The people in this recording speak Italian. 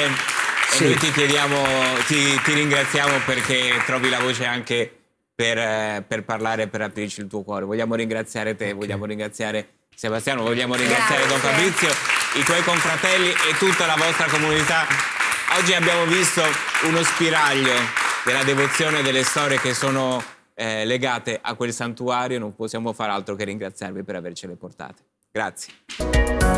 E noi ti chiediamo, ti ringraziamo perché trovi la voce anche per parlare, per aprirci il tuo cuore. Vogliamo ringraziare te, vogliamo ringraziare Sebastiano, vogliamo ringraziare Don Fabrizio, i tuoi confratelli e tutta la vostra comunità. Oggi abbiamo visto uno spiraglio della devozione e delle storie che sono legate a quel santuario. Non possiamo far altro che ringraziarvi per avercele portate. Grazie.